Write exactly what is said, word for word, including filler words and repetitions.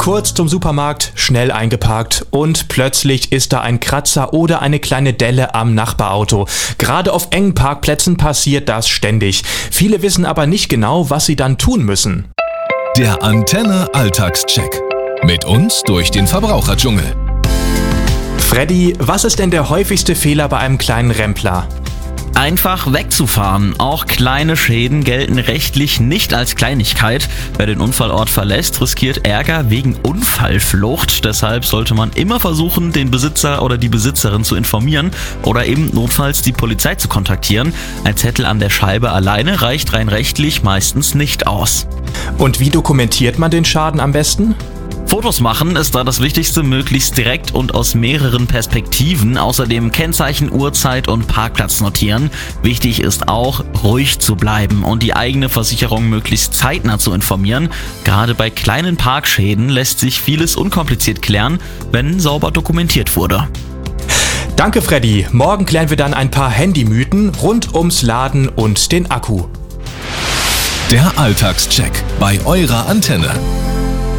Kurz zum Supermarkt, schnell eingeparkt und plötzlich ist da ein Kratzer oder eine kleine Delle am Nachbarauto. Gerade auf engen Parkplätzen passiert das ständig. Viele wissen aber nicht genau, was sie dann tun müssen. Der Antenne Alltagscheck. Mit uns durch den Verbraucherdschungel. Freddy, was ist denn der häufigste Fehler bei einem kleinen Rempler? Einfach wegzufahren. Auch kleine Schäden gelten rechtlich nicht als Kleinigkeit. Wer den Unfallort verlässt, riskiert Ärger wegen Unfallflucht. Deshalb sollte man immer versuchen, den Besitzer oder die Besitzerin zu informieren oder eben notfalls die Polizei zu kontaktieren. Ein Zettel an der Scheibe alleine reicht rein rechtlich meistens nicht aus. Und wie dokumentiert man den Schaden am besten? Fotos machen ist da das Wichtigste, möglichst direkt und aus mehreren Perspektiven. Außerdem Kennzeichen, Uhrzeit und Parkplatz notieren. Wichtig ist auch, ruhig zu bleiben und die eigene Versicherung möglichst zeitnah zu informieren. Gerade bei kleinen Parkschäden lässt sich vieles unkompliziert klären, wenn sauber dokumentiert wurde. Danke, Freddy. Morgen klären wir dann ein paar Handymythen rund ums Laden und den Akku. Der Alltagscheck bei eurer Antenne.